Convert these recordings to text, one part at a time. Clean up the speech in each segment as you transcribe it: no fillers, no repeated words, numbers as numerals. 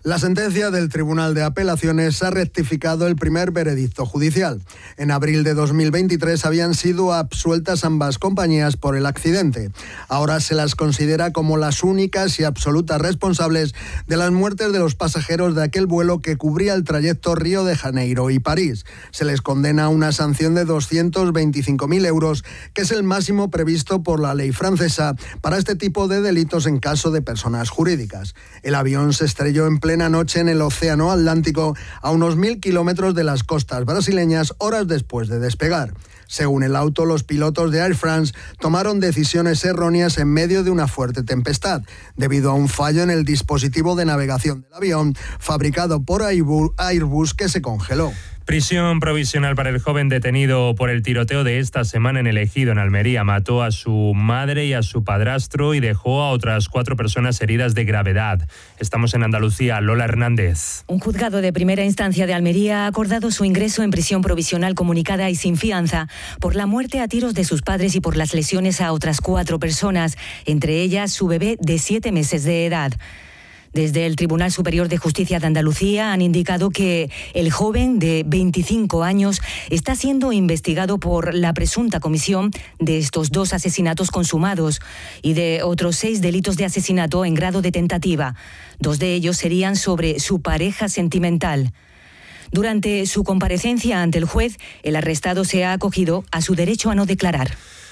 La sentencia del Tribunal de Apelaciones ha rectificado el primer veredicto judicial. En abril de 2023 habían sido absueltas ambas compañías por el accidente. Ahora se las considera como las únicas y absolutas responsables de las muertes de los pasajeros de aquel vuelo que cubría el trayecto Río de Janeiro y París. Se les condena a una sanción de 225.000 euros, que es el máximo previsto por la ley francesa para este tipo de delitos en caso de personas jurídicas. El avión se estrelló en plena noche en el Océano Atlántico, a unos 1.000 kilómetros de las costas brasileñas, horas después de despegar. Según el auto, los pilotos de Air France tomaron decisiones erróneas en medio de una fuerte tempestad, debido a un fallo en el dispositivo de navegación del avión, fabricado por Airbus, que se congeló. Prisión provisional para el joven detenido por el tiroteo de esta semana en el Ejido, en Almería. Mató a su madre y a su padrastro y dejó a otras 4 personas heridas de gravedad. Estamos en Andalucía. Lola Hernández. Un juzgado de primera instancia de Almería ha acordado su ingreso en prisión provisional comunicada y sin fianza por la muerte a tiros de sus padres y por las lesiones a otras 4 personas, entre ellas su bebé de 7 meses de edad. Desde el Tribunal Superior de Justicia de Andalucía han indicado que el joven de 25 años está siendo investigado por la presunta comisión de estos 2 asesinatos consumados y de otros 6 delitos de asesinato en grado de tentativa. 2 de ellos serían sobre su pareja sentimental. Durante su comparecencia ante el juez, el arrestado se ha acogido a su derecho a no declarar.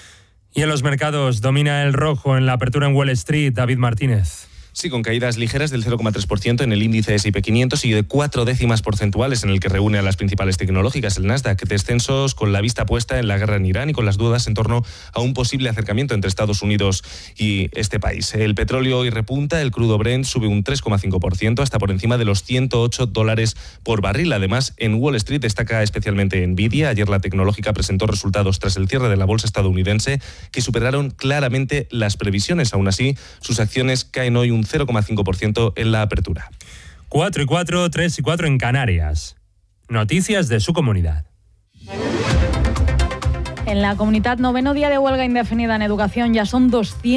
Y en los mercados domina el rojo en la apertura en Wall Street. David Martínez. Sí, con caídas ligeras del 0,3% en el índice S&P 500 y de 4 décimas porcentuales en el que reúne a las principales tecnológicas, el Nasdaq. Descensos con la vista puesta en la guerra en Irán y con las dudas en torno a un posible acercamiento entre Estados Unidos y este país. El petróleo hoy repunta, el crudo Brent sube un 3,5% hasta por encima de los $108 por barril. Además, en Wall Street destaca especialmente Nvidia. Ayer la tecnológica presentó resultados tras el cierre de la bolsa estadounidense que superaron claramente las previsiones. Aún así, sus acciones caen hoy un 0,5% en la apertura. 4 y 4, 3 y 4 en Canarias. Noticias de su comunidad. En la comunidad, 9º día de huelga indefinida en educación. Ya son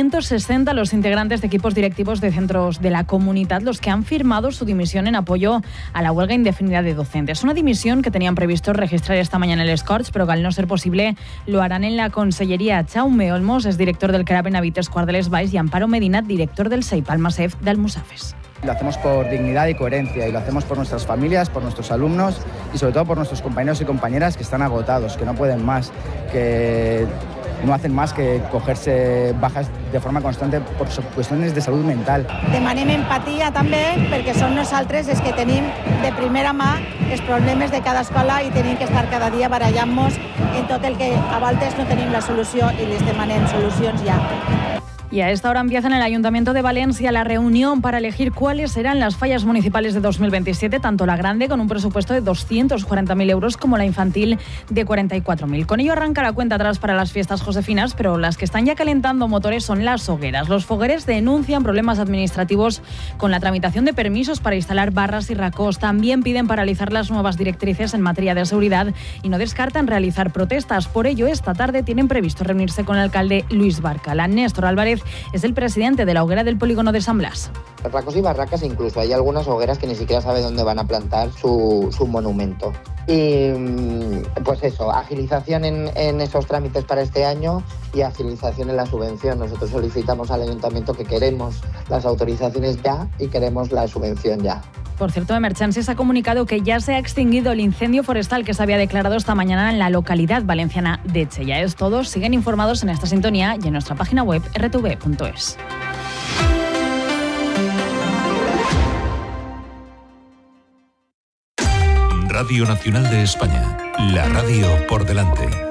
260 los integrantes de equipos directivos de centros de la comunidad los que han firmado su dimisión en apoyo a la huelga indefinida de docentes. Una dimisión que tenían previsto registrar esta mañana en el Scorch, pero que al no ser posible lo harán en la Consellería. Jaume Olmos es director del CRAP en Habites Guardeles Baix y Amparo Medina, director del SEIP Almasef de Almusafes. Lo hacemos por dignidad y coherencia y lo hacemos por nuestras familias, por nuestros alumnos y sobre todo por nuestros compañeros y compañeras que están agotados, que no pueden más, que no hacen más que cogerse bajas de forma constante por cuestiones de salud mental. Demanem empatia també perquè som nosaltres els que tenim de primera mà els problemes de cada escola i tenim que estar cada dia barallant-nos en tot el que a voltes no tenim la solució i les demanem solucions ja. Y a esta hora empieza en el Ayuntamiento de Valencia la reunión para elegir cuáles serán las fallas municipales de 2027, tanto la grande con un presupuesto de 240.000 euros como la infantil de 44.000. Con ello arranca la cuenta atrás para las fiestas josefinas, pero las que están ya calentando motores son las hogueras. Los fogueres denuncian problemas administrativos con la tramitación de permisos para instalar barras y racós. También piden paralizar las nuevas directrices en materia de seguridad y no descartan realizar protestas. Por ello, esta tarde tienen previsto reunirse con el alcalde Luis Barcala. Néstor Álvarez es el presidente de la hoguera del polígono de San Blas. Racos y barracas, incluso hay algunas hogueras que ni siquiera sabe dónde van a plantar su monumento. Y pues eso, agilización en esos trámites para este año y agilización en la subvención. Nosotros solicitamos al ayuntamiento que queremos las autorizaciones ya y queremos la subvención ya. Por cierto, Emergencies ha comunicado que ya se ha extinguido el incendio forestal que se había declarado esta mañana en la localidad valenciana de Elche. Ya es todo. Siguen informados en esta sintonía y en nuestra página web rtv.es. Radio Nacional de España. La radio por delante.